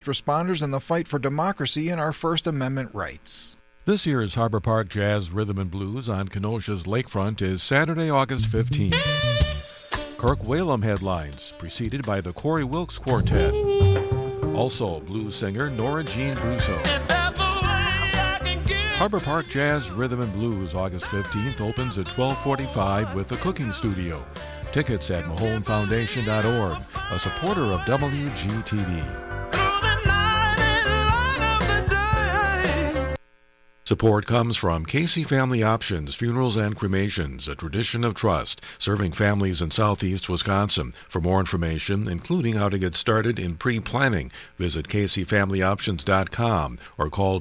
responders in the fight for democracy and our First Amendment rights. This year's Harbor Park Jazz Rhythm and Blues on Kenosha's lakefront is Saturday, August 15th. Kirk Whalum headlines, preceded by the Corey Wilkes Quartet. Also, blues singer Nora Jean Brusso. Harbor Park Jazz Rhythm and Blues, August 15th, opens at 12:45 with the Cooking Studio. Tickets at MahoneFoundation.org, a supporter of WGTD. Support comes from Casey Family Options, Funerals and Cremations, a tradition of trust, serving families in southeast Wisconsin. For more information, including how to get started in pre-planning, visit CaseyFamilyOptions.com or call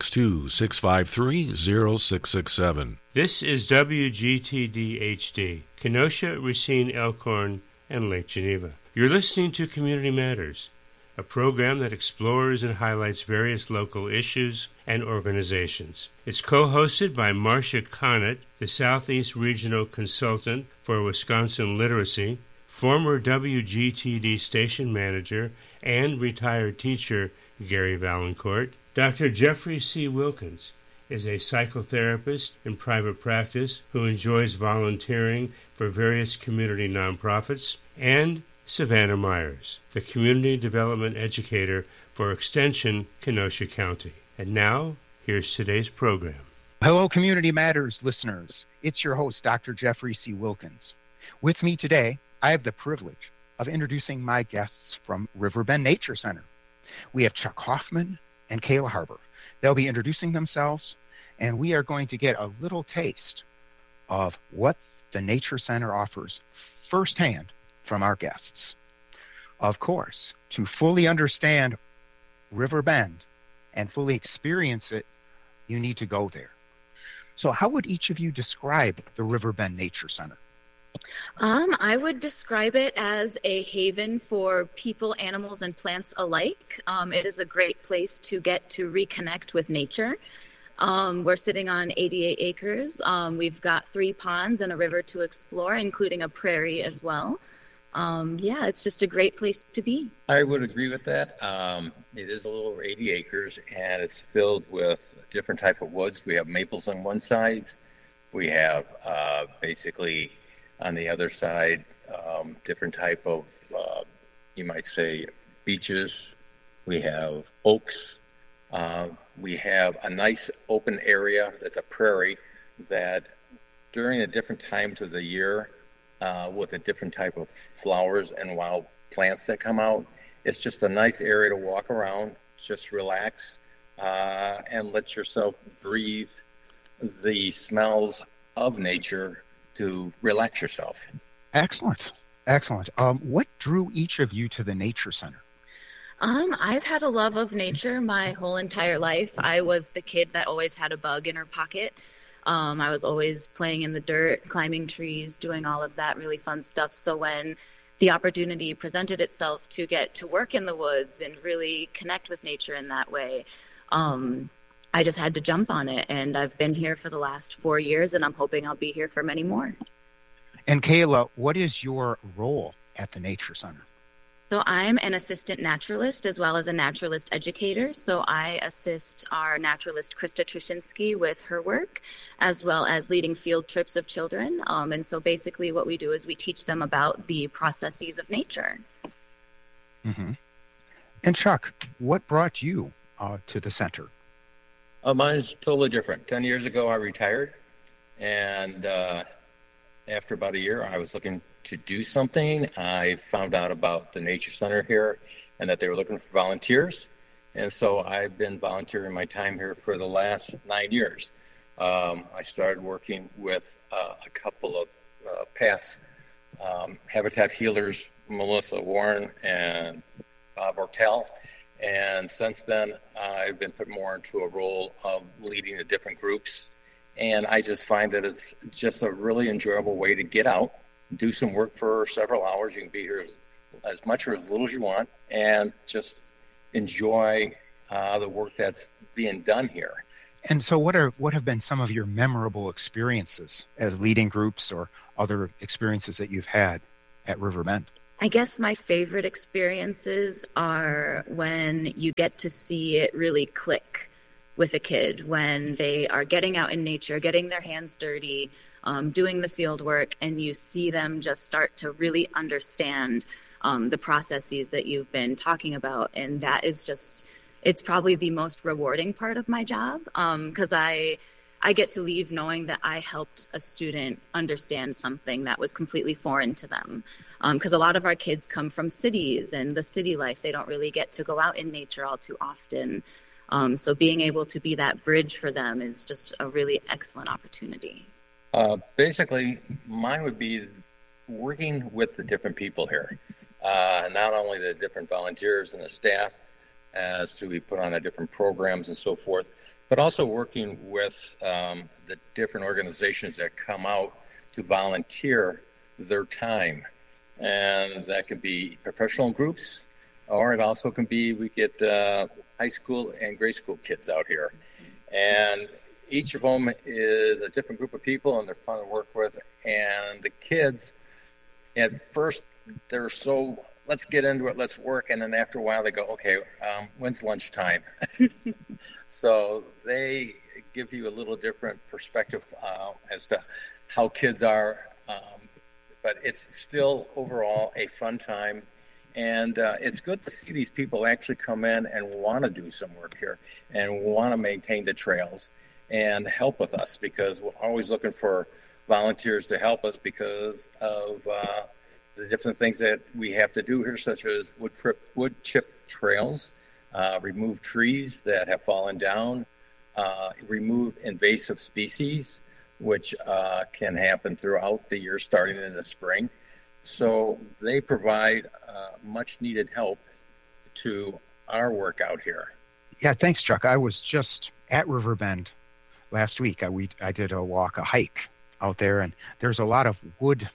262-653-0667. This is WGTD HD, Kenosha, Racine, Elkhorn, and Lake Geneva. You're listening to Community Matters, a program that explores and highlights various local issues and organizations. It's co-hosted by Marcia Connett, the Southeast Regional Consultant for Wisconsin Literacy, former WGTD station manager, and retired teacher Gary Valancourt. Dr. Jeffrey C. Wilkins is a psychotherapist in private practice who enjoys volunteering for various community nonprofits, and Savannah Myers, the Community Development Educator for Extension, Kenosha County. And now, here's today's program. Hello, Community Matters listeners. It's your host, Dr. Jeffrey C. Wilkins. With me today, I have the privilege of introducing my guests from Riverbend Nature Center. We have Chuck Hoffman and Kayla Harber. They'll be introducing themselves, and we are going to get a little taste of what the Nature Center offers firsthand from our guests. Of course, to fully understand Riverbend and fully experience it, you need to go there. So how would each of you describe the Riverbend Nature Center? I would describe it as a haven for people, animals, and plants alike. It is a great place to get to reconnect with nature. We're sitting on 88 acres. We've got 3 ponds and a river to explore, including a prairie as well. It's just a great place to be. I would agree with that. It is a little over 80 acres, and it's filled with different type of woods. We have maples on one side. We have basically on the other side different type of, you might say, beeches. We have oaks. We have a nice open area that's a prairie that during the different times of the year, with a different type of flowers and wild plants that come out. It's just a nice area to walk around, just relax, and let yourself breathe the smells of nature to relax yourself. Excellent. What drew each of you to the Nature Center? I've had a love of nature my whole entire life. I was the kid that always had a bug in her pocket. I was always playing in the dirt, climbing trees, doing all of that really fun stuff. So when the opportunity presented itself to get to work in the woods and really connect with nature in that way, I just had to jump on it. And I've been here for the last 4 years, and I'm hoping I'll be here for many more. And Kayla, what is your role at the Nature Center? So I'm an assistant naturalist as well as a naturalist educator. So I assist our naturalist Krista Trushinsky with her work, as well as leading field trips of children. And so basically what we do is we teach them about the processes of nature. Mm-hmm. And Chuck, what brought you to the center? Mine's totally different. 10 years ago, I retired. And after about a year, I was looking to do something. I found out about the Nature Center here and that they were looking for volunteers. And so I've been volunteering my time here for the last 9 years. I started working with a couple of past Habitat healers, Melissa Warren and Bob Ortel. And since then, I've been put more into a role of leading the different groups. And I just find that it's just a really enjoyable way to get out, do some work for several hours. You can be here as much or as little as you want, and just enjoy the work that's being done here. And so what have been some of your memorable experiences as leading groups or other experiences that you've had at Riverbend? I guess my favorite experiences are when you get to see it really click with a kid, when they are getting out in nature, getting their hands dirty, doing the field work, and you see them just start to really understand the processes that you've been talking about. And that is just, it's probably the most rewarding part of my job, because I get to leave knowing that I helped a student understand something that was completely foreign to them. Because a lot of our kids come from cities and the city life. They don't really get to go out in nature all too often. So being able to be that bridge for them is just a really excellent opportunity. Basically, mine would be working with the different people here. Not only the different volunteers and the staff as to we put on the different programs and so forth, but also working with the different organizations that come out to volunteer their time. And that could be professional groups, or it also can be, we get high school and grade school kids out here. And each of them is a different group of people, and they're fun to work with. And the kids, at first, they're so, let's get into it, let's work. And then after a while, they go, okay, when's lunchtime? So they give you a little different perspective as to how kids are. But it's still overall a fun time. And it's good to see these people actually come in and want to do some work here and want to maintain the trails and help with us, because we're always looking for volunteers to help us because of the different things that we have to do here, such as wood chip trails, remove trees that have fallen down, remove invasive species, which can happen throughout the year, starting in the spring. So they provide much needed help to our work out here. Yeah, thanks, Chuck. I was just at Riverbend last week. I did a hike out there, and there's a lot of wood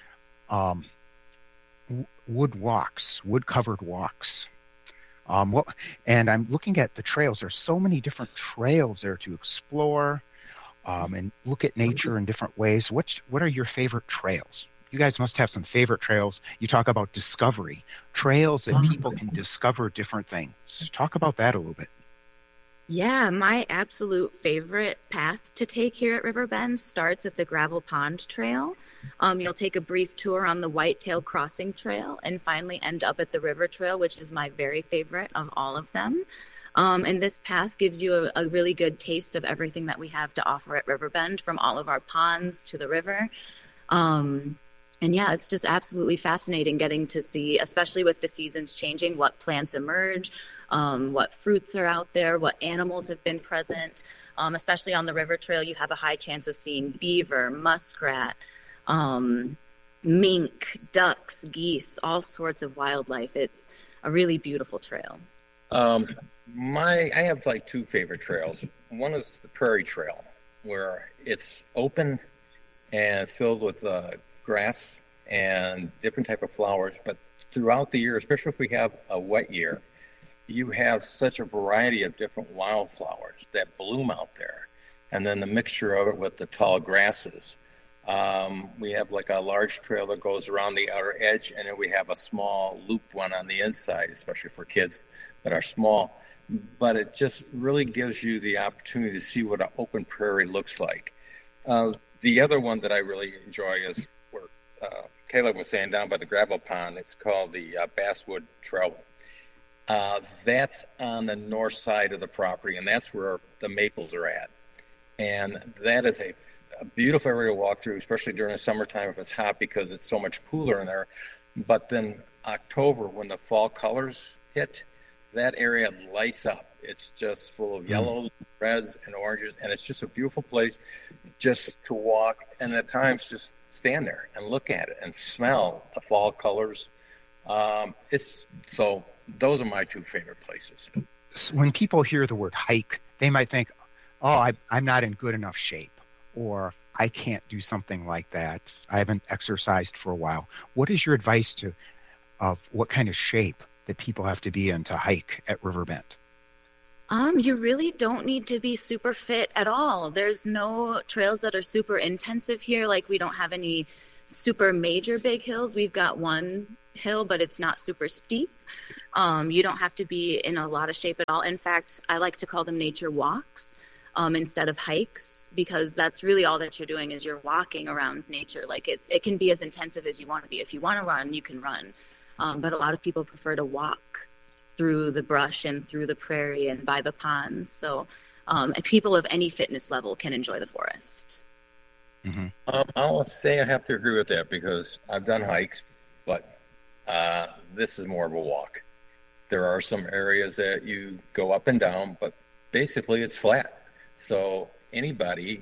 walks, wood-covered walks. And I'm looking at the trails. There's so many different trails there to explore and look at nature in different ways. What are your favorite trails? You guys must have some favorite trails. You talk about discovery, trails that people can discover different things. Talk about that a little bit. Yeah, my absolute favorite path to take here at Riverbend starts at the Gravel Pond Trail. You'll take a brief tour on the Whitetail Crossing Trail and finally end up at the River Trail, which is my very favorite of all of them. And this path gives you a really good taste of everything that we have to offer at Riverbend, from all of our ponds to the river. And yeah, it's just absolutely fascinating getting to see, especially with the seasons changing, what plants emerge, what fruits are out there, what animals have been present. Especially on the river trail, you have a high chance of seeing beaver, muskrat, mink, ducks, geese, all sorts of wildlife. It's a really beautiful trail. I have like two favorite trails. One is the Prairie Trail, where it's open and it's filled with grass and different type of flowers. But throughout the year, especially if we have a wet year, you have such a variety of different wildflowers that bloom out there. And then the mixture of it with the tall grasses. We have like a large trail that goes around the outer edge, and then we have a small loop one on the inside, especially for kids that are small. But it just really gives you the opportunity to see what an open prairie looks like. The other one that I really enjoy is where Caleb was saying, down by the gravel pond. It's called the Basswood Trail. That's on the north side of the property, and that's where the maples are at. And that is a beautiful area to walk through, especially during the summertime if it's hot, because it's so much cooler in there. But then October, when the fall colors hit, that area lights up. It's just full of yellows, reds, and oranges, and it's just a beautiful place just to walk, and at times just stand there and look at it and smell the fall colors. So those are my two favorite places. When people hear the word hike, they might think, oh, I'm not in good enough shape, or I can't do something like that. I haven't exercised for a while. What is your advice of what kind of shape that people have to be in to hike at Riverbend? You really don't need to be super fit at all. There's no trails that are super intensive here. Like, we don't have any super major big hills. We've got one hill, but it's not super steep. You don't have to be in a lot of shape at all. In fact, I like to call them nature walks instead of hikes, because that's really all that you're doing is you're walking around nature. Like it can be as intensive as you want to be. If you want to run, you can run. But a lot of people prefer to walk through the brush and through the prairie and by the ponds. So people of any fitness level can enjoy the forest. Mm-hmm. I'll say I have to agree with that because I've done hikes, but this is more of a walk. There are some areas that you go up and down, but basically it's flat. So anybody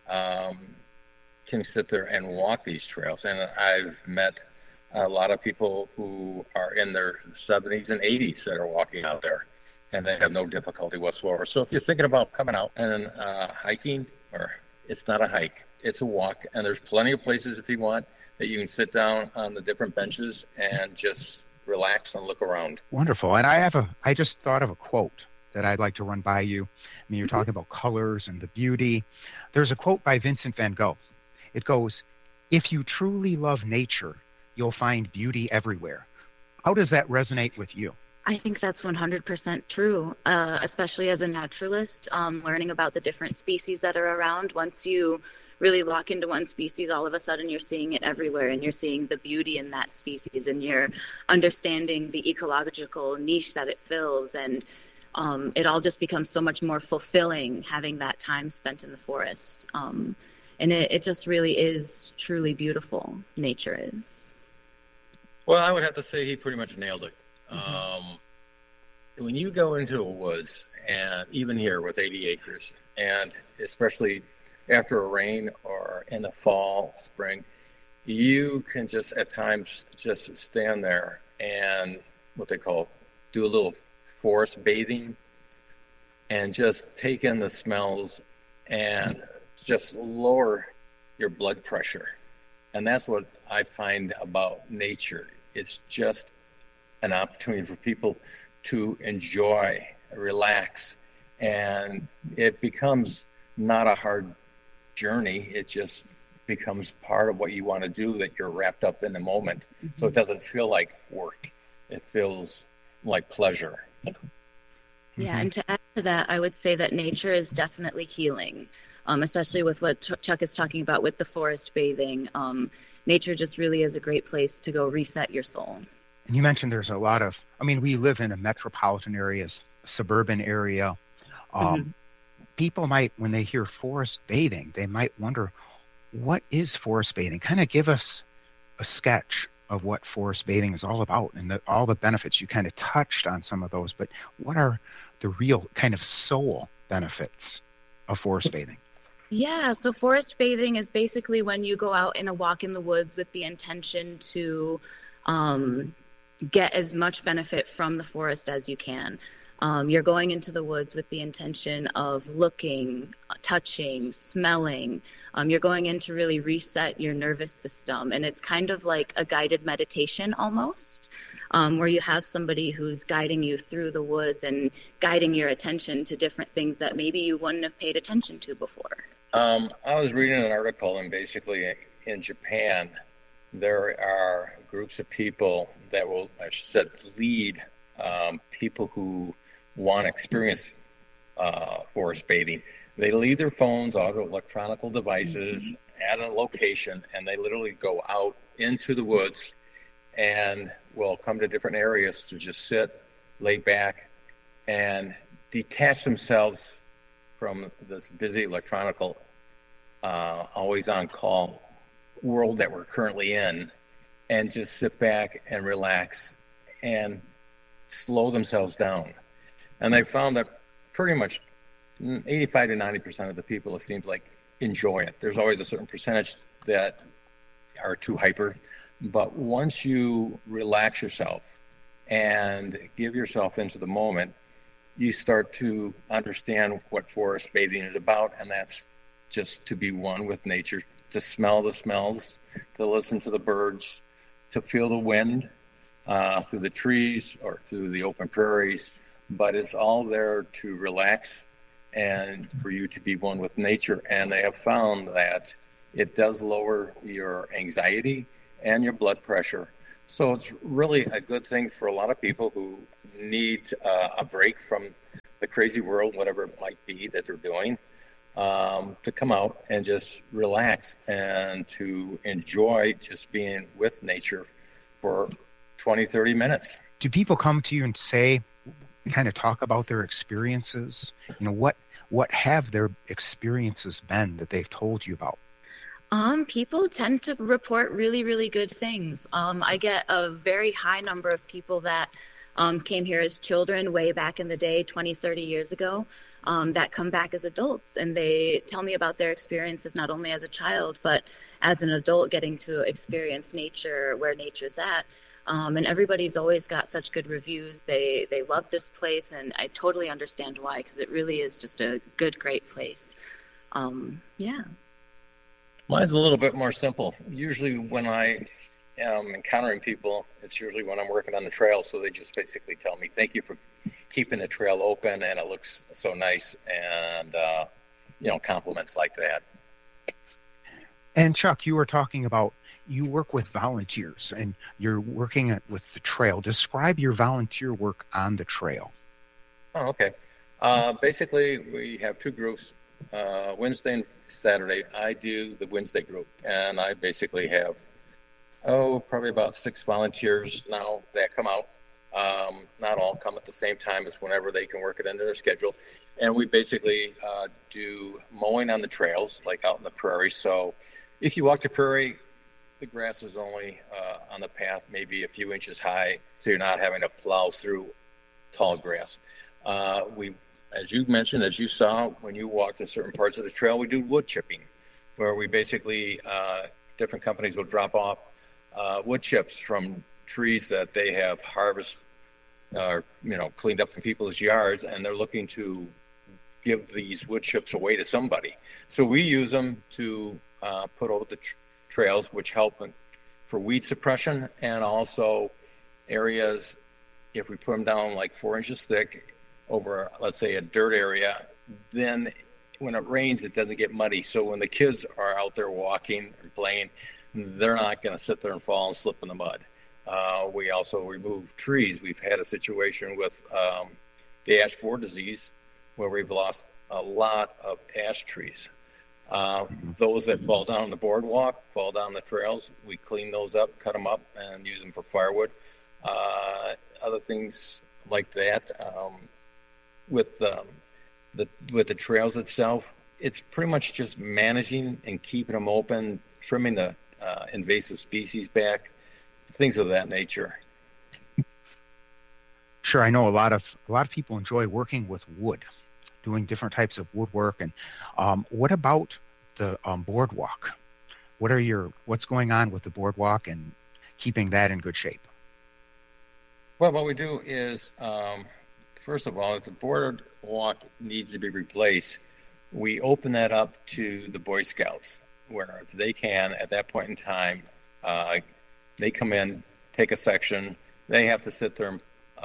can sit there and walk these trails. And I've met a lot of people who are in their 70s and 80s that are walking out there, and they have no difficulty whatsoever. So if you're thinking about coming out and hiking, or it's not a hike, it's a walk, and there's plenty of places if you want that you can sit down on the different benches and just relax and look around. Wonderful. And I just thought of a quote that I'd like to run by you. I mean, you're talking about colors and the beauty. There's a quote by Vincent van Gogh. It goes, "If you truly love nature, you'll find beauty everywhere." How does that resonate with you? I think that's 100% true, especially as a naturalist, learning about the different species that are around. Once you really lock into one species, all of a sudden you're seeing it everywhere, and you're seeing the beauty in that species, and you're understanding the ecological niche that it fills, and it all just becomes so much more fulfilling having that time spent in the forest. And it just really is truly beautiful. Nature is. Well, I would have to say he pretty much nailed it. When you go into a woods, and even here with 80 acres, and especially after a rain or in the fall, spring, you can just at times just stand there and what they call do a little forest bathing and just take in the smells and just lower your blood pressure. And that's what I find about nature. It's just an opportunity for people to enjoy, relax, and it becomes not a hard journey. It just becomes part of what you want to do, that you're wrapped up in the moment. Mm-hmm. So it doesn't feel like work. It feels like pleasure. Yeah, and to add to that, I would say that nature is definitely healing, especially with what Chuck is talking about with the forest bathing. Nature just really is a great place to go reset your soul. And you mentioned there's a lot of, we live in a metropolitan area, suburban area. People might, when they hear forest bathing, they might wonder, what is forest bathing? Kind of give us a sketch of what forest bathing is all about and all the benefits. You kind of touched on some of those, but what are the real kind of soul benefits of forest bathing? Yeah, so forest bathing is basically when you go out in a walk in the woods with the intention to get as much benefit from the forest as you can. You're going into the woods with the intention of looking, touching, smelling. You're going in to really reset your nervous system. And it's kind of like a guided meditation almost, where you have somebody who's guiding you through the woods and guiding your attention to different things that maybe you wouldn't have paid attention to before. I was reading an article, and basically in Japan, there are groups of people that will, lead people who want to experience forest bathing. They leave their phones, all their electronic devices at a location, and they literally go out into the woods and will come to different areas to just sit, lay back, and detach themselves from this busy electronic, always on call world that we're currently in, and just sit back and relax and slow themselves down. And they found that pretty much 85 to 90% of the people, it seems like, enjoy it. There's always a certain percentage that are too hyper. But once you relax yourself and give yourself into the moment, you start to understand what forest bathing is about. And that's just to be one with nature, to smell the smells, to listen to the birds, to feel the wind through the trees or through the open prairies. But it's all there to relax and for you to be one with nature. And they have found that it does lower your anxiety and your blood pressure. So it's really a good thing for a lot of people who need a break from the crazy world, whatever it might be that they're doing, to come out and just relax and to enjoy just being with nature for 20, 30 minutes. Do people come to you and say, kind of talk about their experiences? What have their experiences been that they've told you about? People tend to report really, really good things. I get a very high number of people that came here as children way back in the day, 20, 30 years ago, that come back as adults, and they tell me about their experiences not only as a child, but as an adult getting to experience nature where nature's at. And everybody's always got such good reviews. They love this place, and I totally understand why, because it really is just a good, great place. Yeah. Mine's a little bit more simple. Usually when I am encountering people, it's usually when I'm working on the trail, so they just basically tell me, thank you for keeping the trail open, and it looks so nice, and, compliments like that. And Chuck, you were talking about you work with volunteers, and you're working with the trail. Describe your volunteer work on the trail. Oh, okay. Basically, we have two groups. Wednesday and Saturday, I do the Wednesday group, and I basically have, probably about 6 volunteers now that come out. Not all come at the same time as whenever they can work it into their schedule. And we basically do mowing on the trails, like out in the prairie. So if you walk the prairie, the grass is only on the path maybe a few inches high, so you're not having to plow through tall grass. As you mentioned, as you saw, when you walked in certain parts of the trail, we do wood chipping, where we basically, different companies will drop off wood chips from trees that they have harvested or, cleaned up from people's yards, and they're looking to give these wood chips away to somebody. So we use them to put over the trails, which help for weed suppression, and also areas, if we put them down like 4 inches thick, over, let's say, a dirt area, then when it rains, it doesn't get muddy. So when the kids are out there walking and playing, they're not going to sit there and fall and slip in the mud. We also remove trees. We've had a situation with the ash borer disease where we've lost a lot of ash trees. Those that fall down the boardwalk, fall down the trails, we clean those up, cut them up, and use them for firewood. Other things like that. With the trails itself, it's pretty much just managing and keeping them open, trimming the invasive species back, things of that nature. Sure, I know a lot of people enjoy working with wood, doing different types of woodwork. And what about the boardwalk? What's going on with the boardwalk and keeping that in good shape? Well, what we do is, first of all, if the boardwalk needs to be replaced, we open that up to the Boy Scouts, where they can, at that point in time, they come in, take a section. They have to sit there and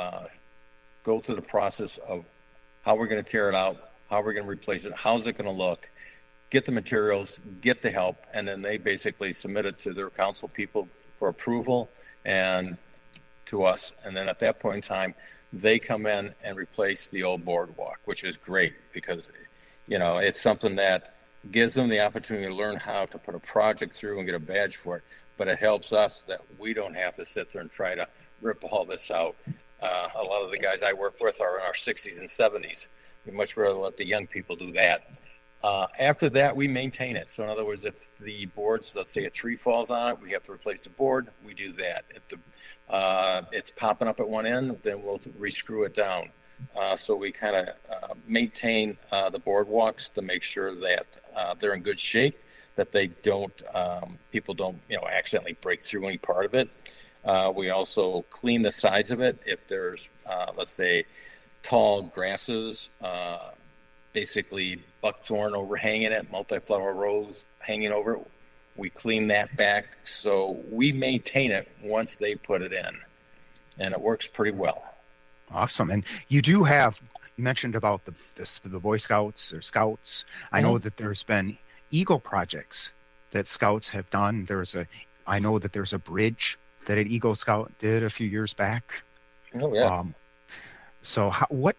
go through the process of how we're going to tear it out, how we're going to replace it, how's it going to look, get the materials, get the help, and then they basically submit it to their council people for approval and to us. And then at that point in time, they come in and replace the old boardwalk, which is great because, it's something that gives them the opportunity to learn how to put a project through and get a badge for it. But it helps us that we don't have to sit there and try to rip all this out. A lot of the guys I work with are in our 60s and 70s. We much rather let the young people do that. After that, we maintain it. So in other words, if the boards, let's say a tree falls on it, we have to replace the board, we do that. If it's popping up at one end, then we'll re-screw it down. So we kind of maintain the boardwalks to make sure that they're in good shape, that they don't, people don't, accidentally break through any part of it. We also clean the sides of it. If there's, let's say, tall grasses, basically buckthorn overhanging it, multi-flower rose hanging over it, we clean that back. So we maintain it once they put it in, and it works pretty well. Awesome. And you mentioned about the Boy Scouts or Scouts. I know that there's been Eagle projects that Scouts have done. I know that there's a bridge that an Eagle Scout did a few years back. Oh yeah. So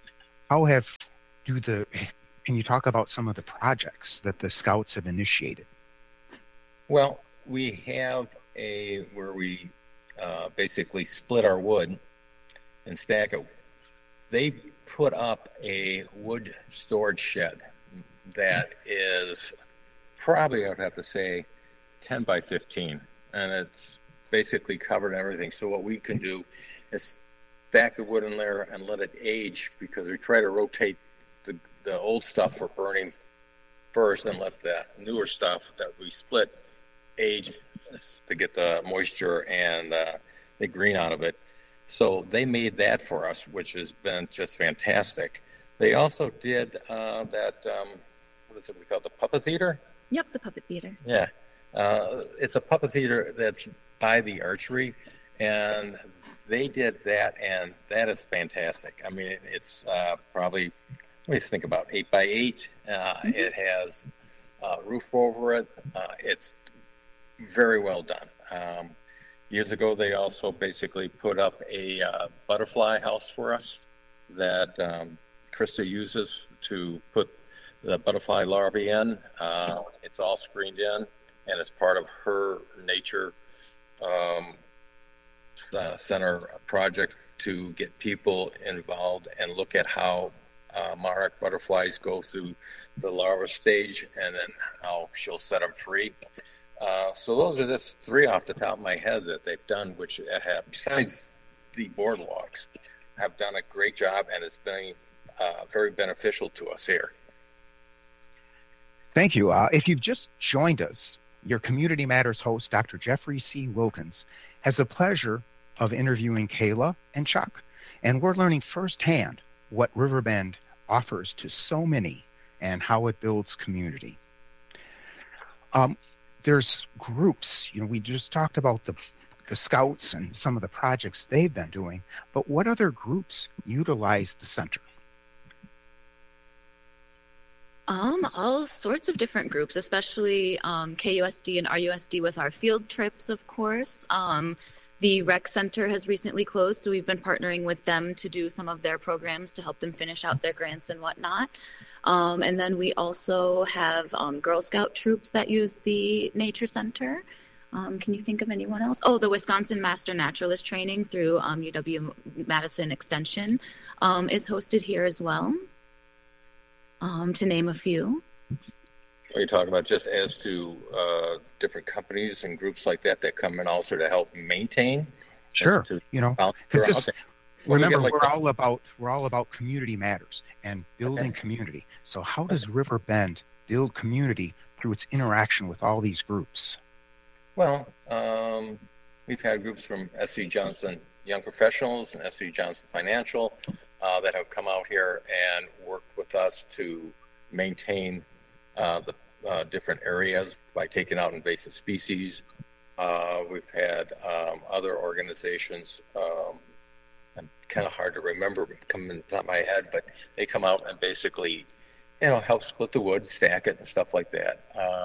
can you talk about some of the projects that the Scouts have initiated? Well, we have where we basically split our wood and stack it. They put up a wood storage shed that is probably, I would have to say, 10 by 15, and it's basically covered in everything. So what we can do is stack the wood in there and let it age, because we try to rotate the old stuff for burning first and let the newer stuff that we split age to get the moisture and the green out of it. So they made that for us, which has been just fantastic. They also did that, what is it we call it, the puppet theater? Yep, the puppet theater. Yeah. It's a puppet theater that's by the archery, and they did that, and that is fantastic. I mean, it's probably, let me think about 8 by 8. It has a roof over it. It's very well done. Years ago, they also basically put up a butterfly house for us that Krista uses to put the butterfly larvae in. It's all screened in, and it's part of her nature center project to get people involved and look at how monarch butterflies go through the larva stage and then how she'll set them free. So those are just 3 off the top of my head that they've done, which have, besides the boardwalks, have done a great job, and it's been very beneficial to us here. Thank you. If you've just joined us, your Community Matters host, Dr. Jeffrey C. Wilkins, has the pleasure of interviewing Kayla and Chuck, and we're learning firsthand what Riverbend offers to so many and how it builds community. There's groups, we just talked about the Scouts and some of the projects they've been doing, but what other groups utilize the center? All sorts of different groups, especially KUSD and RUSD with our field trips, of course. The rec center has recently closed, so we've been partnering with them to do some of their programs to help them finish out their grants and whatnot. And then we also have Girl Scout troops that use the nature center. Can you think of anyone else? Oh, the Wisconsin Master Naturalist Training through UW-Madison Extension is hosted here as well, to name a few. Are you talking about just as to different companies and groups like that come in also to help maintain? Sure, because remember, we're all about community matters and building community. So how does Riverbend build community through its interaction with all these groups? Well, we've had groups from SC Johnson Young Professionals and SC Johnson Financial that have come out here and worked with us to maintain the different areas by taking out invasive species. We've had other organizations, kind of hard to remember coming to the top of my head, but they come out and basically, help split the wood, stack it, and stuff like that.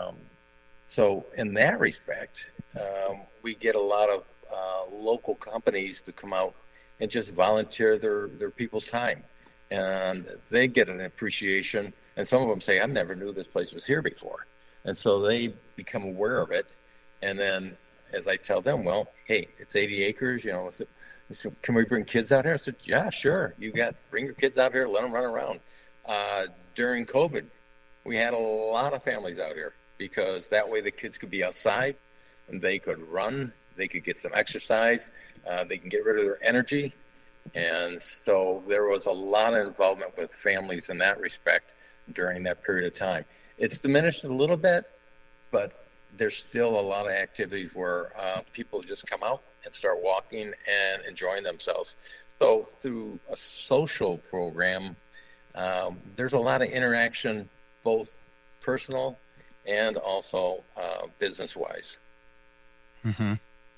So in that respect, we get a lot of local companies to come out and just volunteer their people's time, and they get an appreciation. And some of them say, "I never knew this place was here before," and so they become aware of it. And then, as I tell them, "Well, hey, it's 80 acres. So can we bring kids out here?" I said, "Yeah, sure. Bring your kids out here, let them run around." During COVID, we had a lot of families out here because that way the kids could be outside and they could run, they could get some exercise, they can get rid of their energy. And so there was a lot of involvement with families in that respect during that period of time. It's diminished a little bit, but there's still a lot of activities where people just come out and start walking and enjoying themselves. So through a social program, there's a lot of interaction, both personal and also business-wise. Mm-hmm.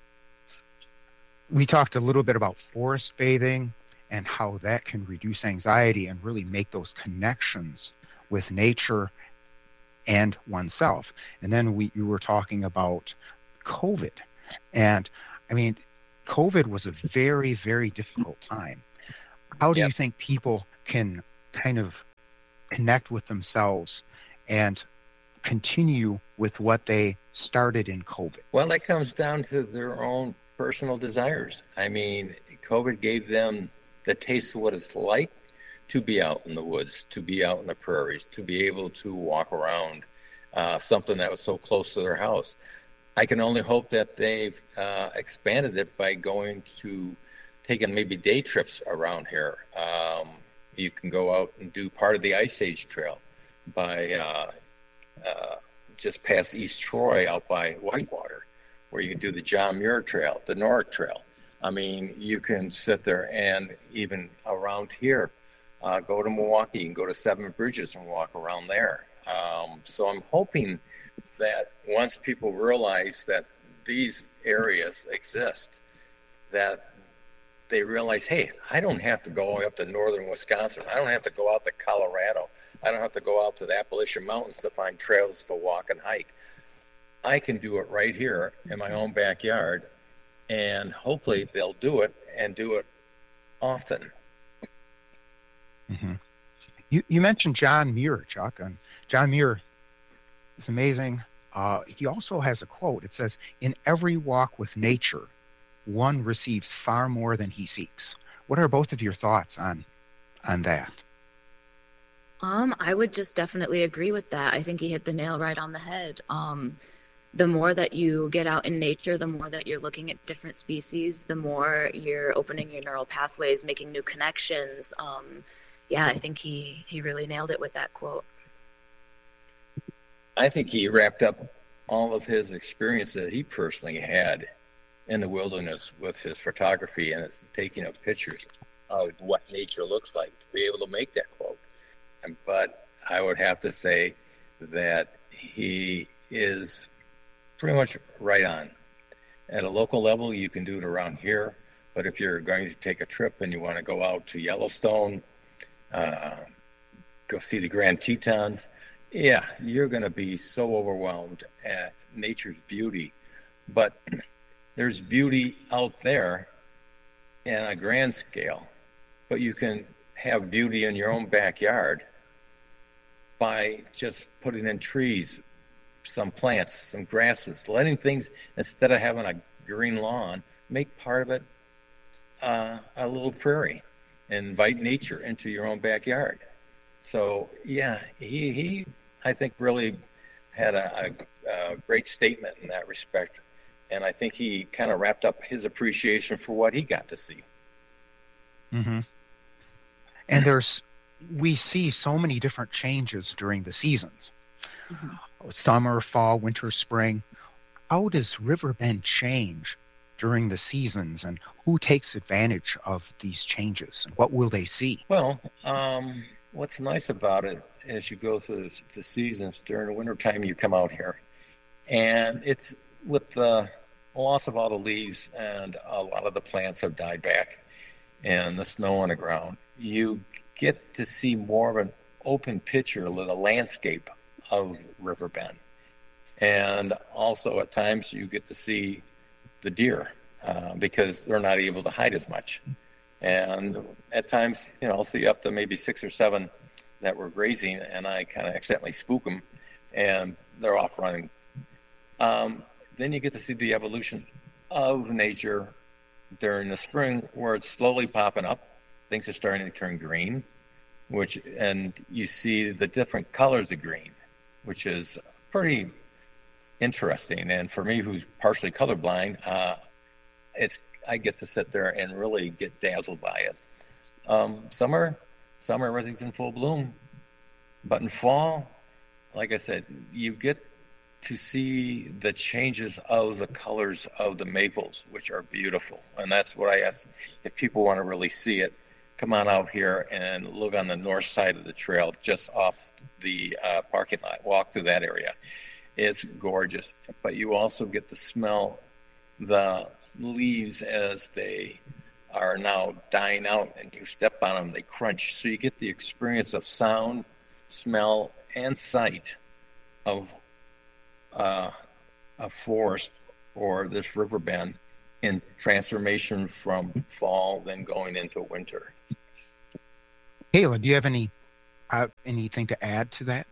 We talked a little bit about forest bathing and how that can reduce anxiety and really make those connections with nature and oneself. And then you were talking about COVID. And I mean, COVID was a very, very difficult time. How do you Yes. think people can kind of connect with themselves and continue with what they started in COVID? Well, that comes down to their own personal desires. I mean, COVID gave them the taste of what it's like to be out in the woods, to be out in the prairies, to be able to walk around something that was so close to their house. I can only hope that they've expanded it by taking maybe day trips around here. You can go out and do part of the Ice Age Trail by just past East Troy out by Whitewater, where you can do the John Muir Trail, the Norick Trail. I mean, you can sit there and even around here, go to Milwaukee and go to Seven Bridges and walk around there. So I'm hoping that once people realize that these areas exist, that they realize, hey, I don't have to go up to northern Wisconsin. I don't have to go out to Colorado. I don't have to go out to the Appalachian Mountains to find trails to walk and hike. I can do it right here in my own backyard, and hopefully they'll do it and do it often. Mm-hmm. You mentioned John Muir, Chuck, and John Muir is amazing. He also has a quote. It says, "In every walk with nature, one receives far more than he seeks." What are both of your thoughts on that? I would just definitely agree with that. I think he hit the nail right on the head. The more that you get out in nature, the more that you're looking at different species, the more you're opening your neural pathways, making new connections. Yeah, I think he really nailed it with that quote. I think he wrapped up all of his experience that he personally had in the wilderness with his photography and his taking of pictures of what nature looks like to be able to make that quote. But I would have to say that he is pretty much right on. At a local level, you can do it around here, but if you're going to take a trip and you want to go out to Yellowstone, go see the Grand Tetons, yeah, you're going to be so overwhelmed at nature's beauty. But there's beauty out there in a grand scale, but you can have beauty in your own backyard by just putting in trees, some plants, some grasses, letting things, instead of having a green lawn, make part of it a little prairie, and invite nature into your own backyard. So yeah, he I think really had a great statement in that respect, and I think he kind of wrapped up his appreciation for what he got to see. Mm-hmm. And we see so many different changes during the seasons. Mm-hmm. Summer, fall, winter, spring. How does Riverbend change during the seasons, and who takes advantage of these changes, and what will they see? Well, what's nice about it as you go through the seasons, during the wintertime you come out here, and it's with the loss of all the leaves and a lot of the plants have died back and the snow on the ground, you get to see more of an open picture of the landscape of Riverbend. And also at times you get to see the deer because they're not able to hide as much. And at times, I'll see up to maybe 6 or 7 that were grazing, and I kind of accidentally spook them, and they're off running. Then you get to see the evolution of nature during the spring, where it's slowly popping up. Things are starting to turn green, and you see the different colors of green, which is pretty interesting. And for me, who's partially colorblind, I get to sit there and really get dazzled by it. Summer, everything's in full bloom. But in fall, like I said, you get to see the changes of the colors of the maples, which are beautiful. And that's what I ask, if people want to really see it, come on out here and look on the north side of the trail, just off the parking lot. Walk through that area. It's gorgeous. But you also get to smell the leaves as they are now dying out, and you step on them, they crunch. So you get the experience of sound, smell, and sight of a forest or this riverbend in transformation from fall, then going into winter. Kayla, do you have anything to add to that?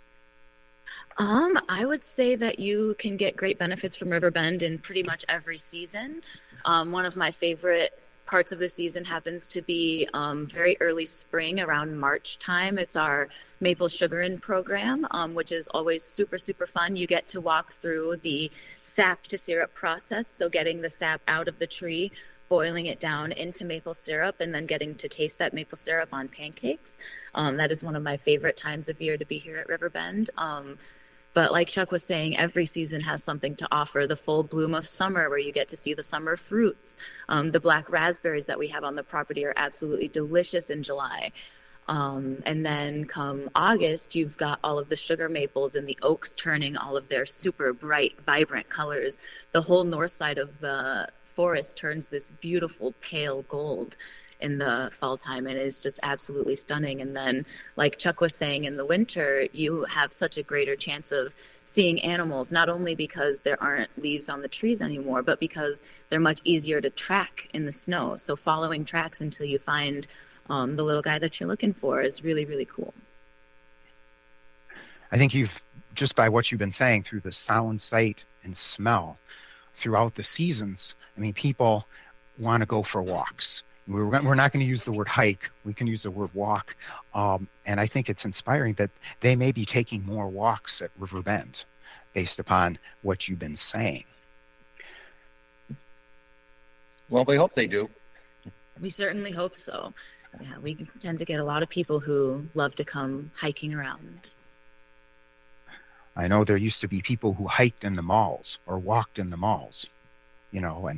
I would say that you can get great benefits from Riverbend in pretty much every season. One of my favorite parts of the season happens to be very early spring, around March time. It's our maple sugaring program, which is always super, super fun. You get to walk through the sap to syrup process, so getting the sap out of the tree, boiling it down into maple syrup, and then getting to taste that maple syrup on pancakes. That is one of my favorite times of year to be here at Riverbend. But like Chuck was saying, every season has something to offer. The full bloom of summer, where you get to see the summer fruits. The black raspberries that we have on the property are absolutely delicious in July. And then come August, you've got all of the sugar maples and the oaks turning all of their super bright, vibrant colors. The whole north side of the forest turns this beautiful pale gold in the fall time, and it's just absolutely stunning. And then, like Chuck was saying, in the winter, you have such a greater chance of seeing animals, not only because there aren't leaves on the trees anymore, but because they're much easier to track in the snow. So following tracks until you find the little guy that you're looking for is really, really cool. I think just by what you've been saying, through the sound, sight, and smell throughout the seasons, I mean, people want to go for walks. We're not going to use the word hike. We can use the word walk. And I think it's inspiring that they may be taking more walks at Riverbend based upon what you've been saying. Well, we hope they do. We certainly hope so. Yeah, we tend to get a lot of people who love to come hiking around. I know there used to be people who hiked in the malls or walked in the malls, and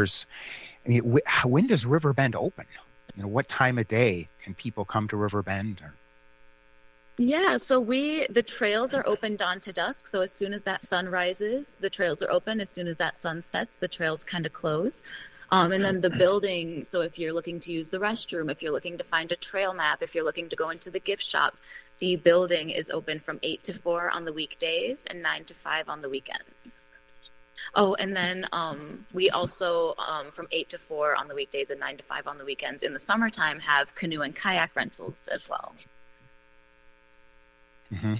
when does Riverbend open? What time of day can people come to Riverbend? Yeah, so the trails are open dawn to dusk. So as soon as that sun rises, the trails are open. As soon as that sun sets, the trails kind of close. And then the building, so if you're looking to use the restroom, if you're looking to find a trail map, if you're looking to go into the gift shop, the building is open from 8 to 4 on the weekdays and 9 to 5 on the weekends. Oh, and then we also, from 8 to 4 on the weekdays and 9 to 5 on the weekends in the summertime, have canoe and kayak rentals as well. Mm-hmm.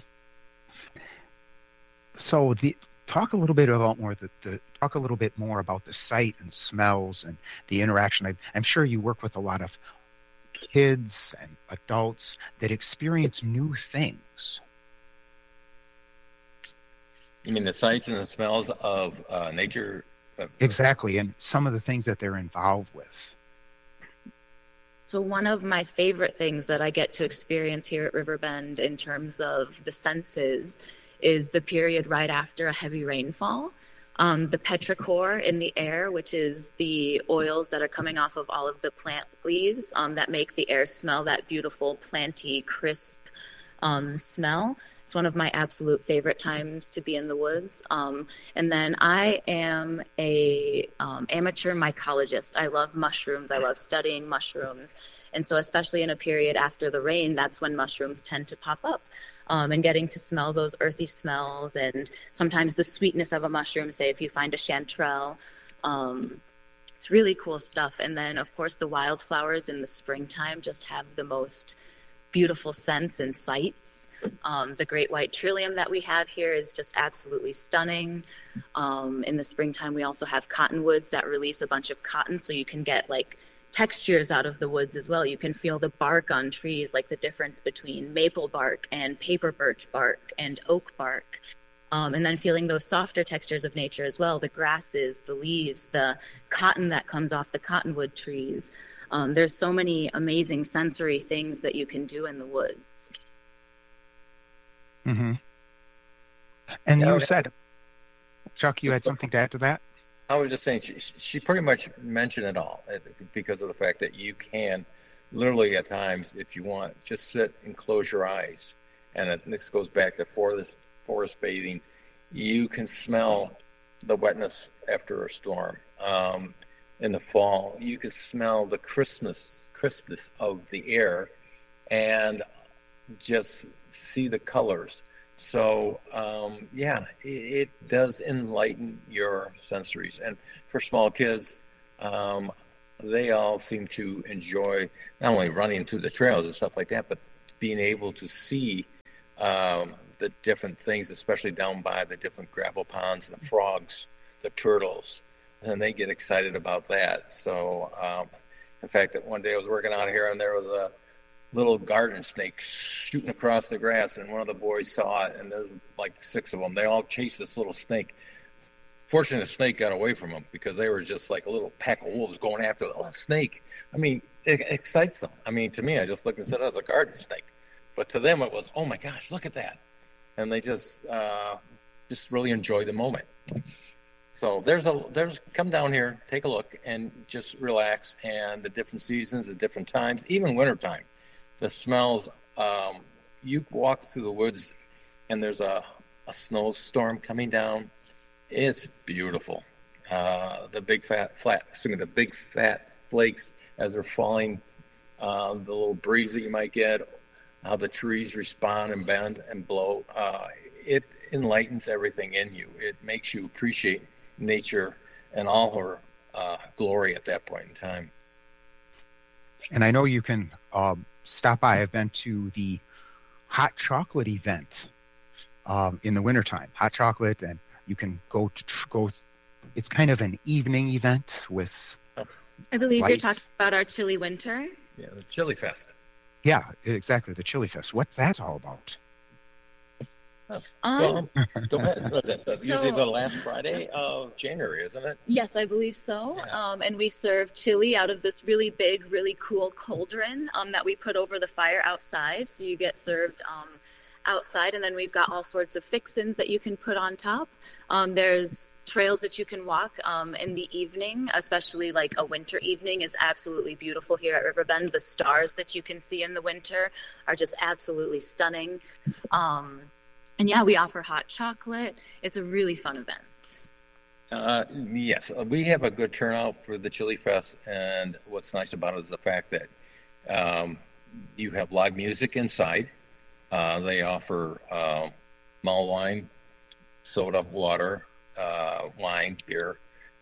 So talk a little bit more about the sight and smells and the interaction. I'm sure you work with a lot of kids and adults that experience new things. You mean the sights and the smells of nature? Exactly, and some of the things that they're involved with. So one of my favorite things that I get to experience here at Riverbend in terms of the senses is the period right after a heavy rainfall. The petrichor in the air, which is the oils that are coming off of all of the plant leaves that make the air smell that beautiful, planty, crisp smell. It's one of my absolute favorite times to be in the woods. And then I am a amateur mycologist. I love mushrooms. I love studying mushrooms. And so especially in a period after the rain, that's when mushrooms tend to pop up. And getting to smell those earthy smells and sometimes the sweetness of a mushroom, say if you find a chanterelle. It's really cool stuff. And then, of course, the wildflowers in the springtime just have the most beautiful scents and sights. The great white trillium that we have here is just absolutely stunning. In the springtime, we also have cottonwoods that release a bunch of cotton, so you can get like textures out of the woods as well. You can feel the bark on trees, like the difference between maple bark and paper birch bark and oak bark. And then feeling those softer textures of nature as well, the grasses, the leaves, the cotton that comes off the cottonwood trees. There's so many amazing sensory things that you can do in the woods. Mm-hmm. And you said, Chuck, you had something to add to that? I was just saying, she pretty much mentioned it all because of the fact that you can literally at times, if you want, just sit and close your eyes. And this goes back to forest bathing. You can smell the wetness after a storm. In the fall, you can smell the crispness of the air and just see the colors. So, it does enlighten your sensories. And for small kids, they all seem to enjoy not only running through the trails and stuff like that, but being able to see the different things, especially down by the different gravel ponds, the frogs, the turtles, and they get excited about that. So, in fact, one day I was working out here and there was a little garden snake shooting across the grass, and one of the boys saw it, and there's like 6 of them. They all chased this little snake. Fortunately, the snake got away from them because they were just like a little pack of wolves going after the snake. I mean, it excites them. I mean, to me, I just looked and said, "Oh, it's a garden snake," but to them, it was, "Oh my gosh, look at that!" And they just really enjoy the moment. So there's come down here, take a look, and just relax. And the different seasons, the different times, even wintertime, the smells. You walk through the woods, and there's a snowstorm coming down. It's beautiful. The big fat flakes as they're falling, the little breeze that you might get, how the trees respond and bend and blow. It enlightens everything in you. It makes you appreciate nature and all her glory at that point in time. And I know you can stop by. I've been to the hot chocolate event in the wintertime. Hot chocolate, and you can go. It's kind of an evening event with. I believe lights. You're talking about our Chili Winter. Yeah, the Chili Fest. Yeah, exactly. The Chili Fest. What's that all about? Well, go ahead. What is it? So- Usually the last Friday of January, isn't it? Yes, I believe so. Yeah. And we serve chili out of this really big, really cool cauldron that we put over the fire outside. So you get served outside, and then we've got all sorts of fixins that you can put on top. There's trails that you can walk in the evening, especially like a winter evening is absolutely beautiful here at Riverbend. The stars that you can see in the winter are just absolutely stunning. And yeah, we offer hot chocolate. It's a really fun event. Yes, we have a good turnout for the Chili Fest, and what's nice about it is the fact that you have live music inside. They offer mulled wine, soda, water, wine, beer.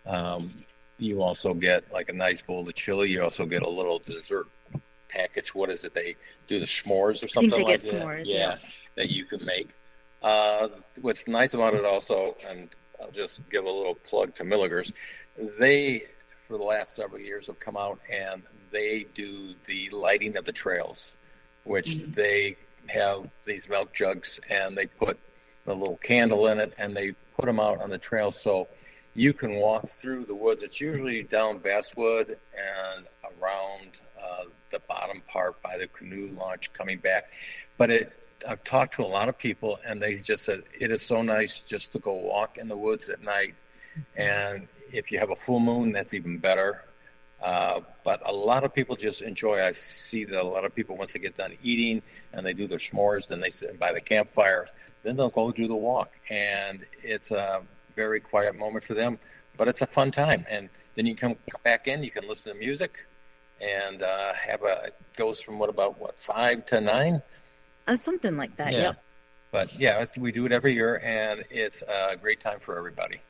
You also get like a nice bowl of chili. You also get a little dessert package. What is it? They do the s'mores or something like that. I think they get s'mores, yeah. That you can make. What's nice about it also, and I'll just give a little plug to Milligers, they, for the last several years, have come out and they do the lighting of the trails, which they have these milk jugs and they put a little candle in it and they put them out on the trail so you can walk through the woods. It's usually down Basswood and around the bottom part by the canoe launch coming back. But I've talked to a lot of people, and they just said it is so nice just to go walk in the woods at night. And if you have a full moon, that's even better. But a lot of people just enjoy. I see that a lot of people, once they get done eating and they do their s'mores, then they sit by the campfire, then they'll go do the walk. And it's a very quiet moment for them, but it's a fun time. And then you come back in, you can listen to music, and it goes from what 5 to 9? Something like that, yeah. Yep. But yeah, we do it every year, and it's a great time for everybody.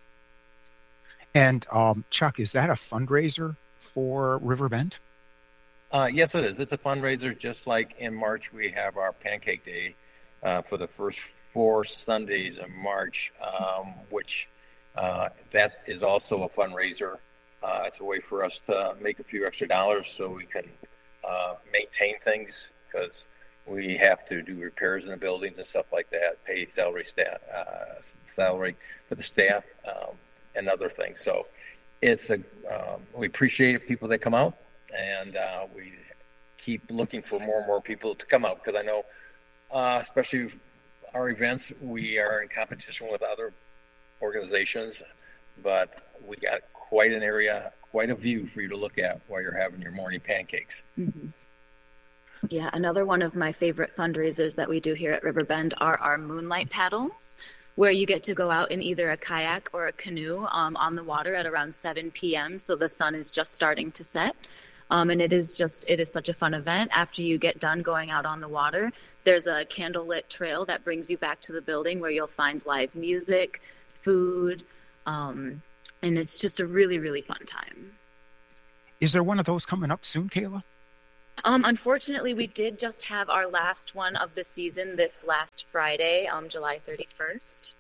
And Chuck, is that a fundraiser for Riverbend? Yes, it is. It's a fundraiser, just like in March we have our Pancake Day for the first 4 Sundays in March, which that is also a fundraiser. It's a way for us to make a few extra dollars so we can maintain things, because we have to do repairs in the buildings and stuff like that, pay salary for the staff, and other things. So it's we appreciate people that come out, and we keep looking for more and more people to come out, because I know, especially our events, we are in competition with other organizations, but we got quite an area, quite a view for you to look at while you're having your morning pancakes. Mm-hmm. Yeah, another one of my favorite fundraisers that we do here at Riverbend are our moonlight paddles, where you get to go out in either a kayak or a canoe on the water at around 7 p.m. So the sun is just starting to set. And it is such a fun event. After you get done going out on the water, there's a candlelit trail that brings you back to the building where you'll find live music, food, and it's just a really, really fun time. Is there one of those coming up soon, Kayla? Unfortunately, we did just have our last one of the season this last Friday, July 31st.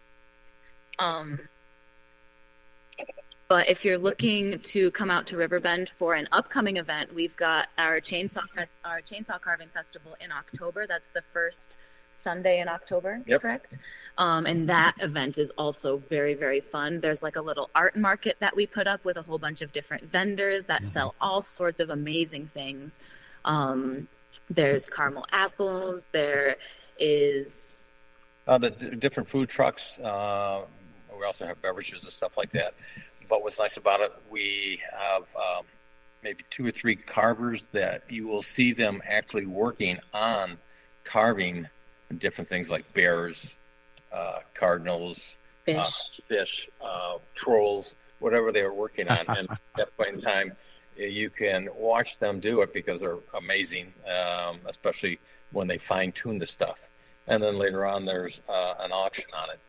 But if you're looking to come out to Riverbend for an upcoming event, we've got our chainsaw carving festival in October. That's the first Sunday in October, correct? And that event is also very, very fun. There's like a little art market that we put up with a whole bunch of different vendors that sell all sorts of amazing things. There's caramel apples. There is the different food trucks. We also have beverages and stuff like that. But what's nice about it, we have maybe 2 or 3 carvers that you will see them actually working on carving different things like bears, cardinals, fish, trolls, whatever they were working on. And at that point in time, you can watch them do it because they're amazing, especially when they fine-tune the stuff. And then later on, there's an auction on it.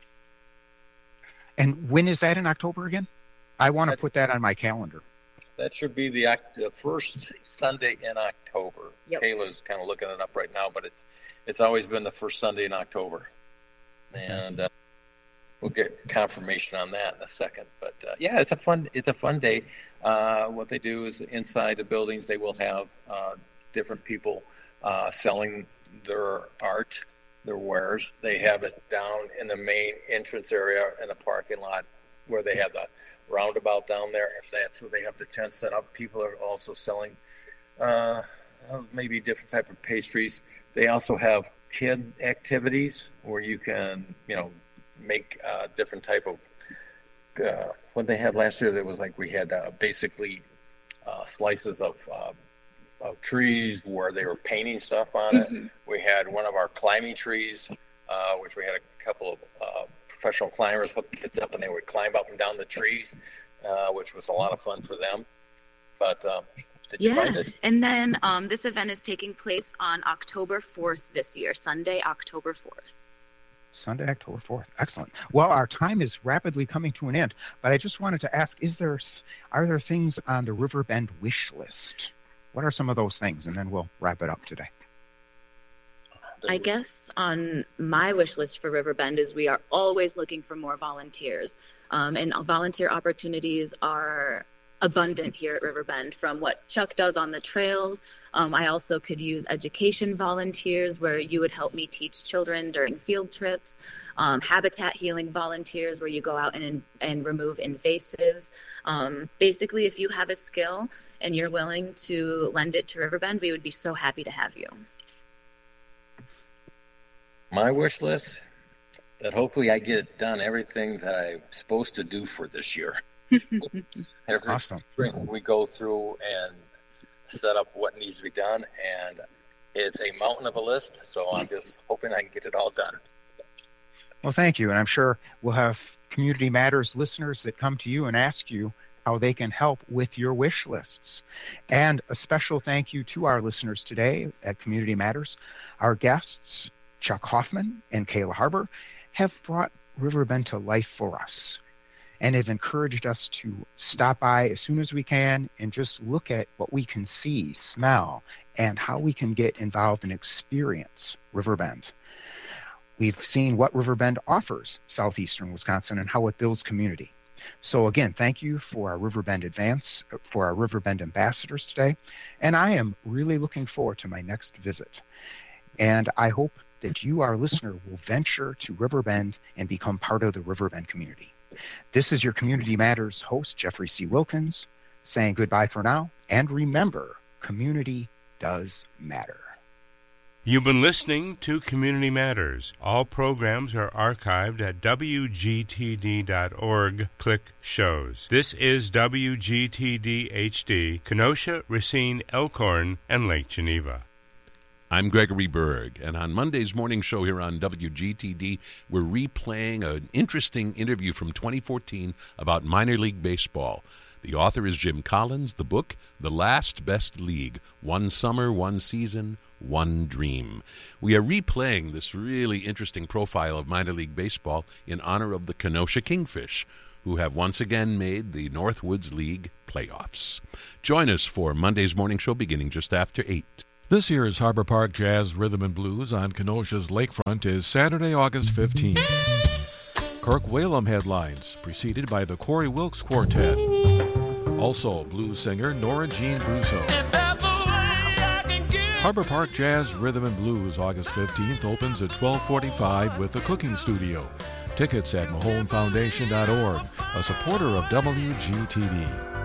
And when is that in October again? I want to put that on my calendar. That should be the first Sunday in October. Yep. Kayla's kind of looking it up right now, but it's always been the first Sunday in October. And we'll get confirmation on that in a second. But yeah, it's a fun day. What they do is inside the buildings, they will have different people selling their art, their wares. They have it down in the main entrance area in the parking lot where they have the roundabout down there, and that's where they have the tent set up. People are also selling maybe different type of pastries. They also have kids activities where you can, make different type of what they had last year. There was like we had basically slices of trees where they were painting stuff on it. We had one of our climbing trees, which we had a couple of professional climbers hook kids up, and they would climb up and down the trees, which was a lot of fun for them. But did you find it? And then this event is taking place on October 4th this year, Sunday, October 4th. Sunday, October 4th. Excellent. Well, our time is rapidly coming to an end, but I just wanted to ask, are there things on the Riverbend wish list? What are some of those things? And then we'll wrap it up today. I guess on my wish list for Riverbend is we are always looking for more volunteers. And volunteer opportunities are abundant here at Riverbend, from what Chuck does on the trails. I also could use education volunteers where you would help me teach children during field trips. Habitat healing volunteers where you go out and remove invasives. Basically, if you have a skill and you're willing to lend it to Riverbend, we would be so happy to have you. My wish list, that hopefully I get done everything that I'm supposed to do for this year. Every spring we go through and set up what needs to be done, and it's a mountain of a list, so I'm just hoping I can get it all done. Well, thank you, and I'm sure we'll have Community Matters listeners that come to you and ask you how they can help with your wish lists. And a special thank you to our listeners today at Community Matters. Our guests, Chuck Hoffman and Kayla Harbor, have brought Riverbend to life for us and have encouraged us to stop by as soon as we can and just look at what we can see, smell, and how we can get involved and experience Riverbend. We've seen what Riverbend offers southeastern Wisconsin and how it builds community. So again, thank you for our Riverbend ambassadors today. And I am really looking forward to my next visit. And I hope that you, our listener, will venture to Riverbend and become part of the Riverbend community. This is your Community Matters host, Jeffrey C. Wilkins, saying goodbye for now. And remember, community does matter. You've been listening to Community Matters. All programs are archived at WGTD.org. Click Shows. This is WGTD HD, Kenosha, Racine, Elkhorn, and Lake Geneva. I'm Gregory Berg, and on Monday's morning show here on WGTD, we're replaying an interesting interview from 2014 about minor league baseball. The author is Jim Collins. The book, The Last Best League, One Summer, One Season, One Dream. We are replaying this really interesting profile of minor league baseball in honor of the Kenosha Kingfish, who have once again made the Northwoods League playoffs. Join us for Monday's morning show beginning just after 8. This year's Harbor Park Jazz Rhythm and Blues on Kenosha's lakefront is Saturday, August 15th. Kirk Whalum headlines, preceded by the Corey Wilkes Quartet. Also, blues singer Nora Jean Brusso. Harbor Park Jazz Rhythm and Blues, August 15th, opens at 12:45 with the Cooking Studio. Tickets at MahoneFoundation.org, a supporter of WGTD.